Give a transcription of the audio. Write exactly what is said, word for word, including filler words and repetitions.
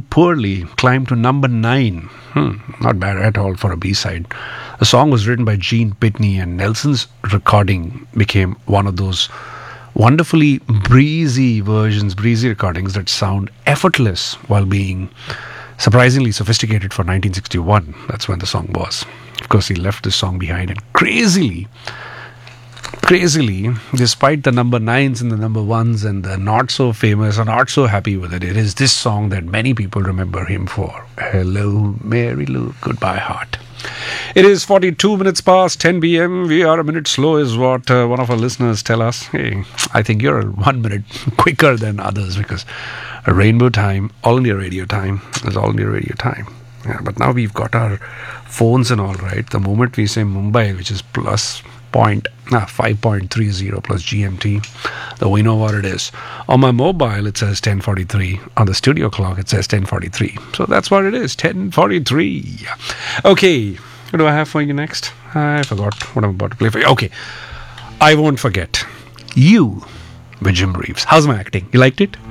Poorly climbed to number nine. Hmm, not bad at all for a B-side. The song was written by Gene Pitney, and Nelson's recording became one of those wonderfully breezy versions, breezy recordings that sound effortless while being surprisingly sophisticated for nineteen sixty-one. That's when the song was. Of course, he left this song behind, and crazily, crazily, despite the number nines and the number ones and the not so famous or not so happy with it, it is this song that many people remember him for. Hello, Mary Lou, goodbye, heart. It is forty-two minutes past ten p.m. We are a minute slow is what uh, one of our listeners tell us. Hey, I think you're one minute quicker than others, because a rainbow time, all India radio time, is all India radio time. Yeah, but now we've got our phones and all, right? The moment we say Mumbai, which is plus point, ah, five point three zero plus G M T, though we know what it is. On my mobile, it says ten forty-three. On the studio clock, it says ten forty-three. So that's what it is, ten forty-three. Okay, what do I have for you next? I forgot what I'm about to play for you. Okay, I won't forget. You, with Jim Reeves. How's my acting? You liked it?